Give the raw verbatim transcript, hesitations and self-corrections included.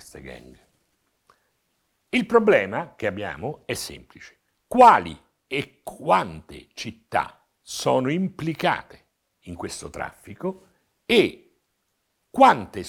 queste gang. Il problema che abbiamo è semplice. Quali e quante città sono implicate in questo traffico e quante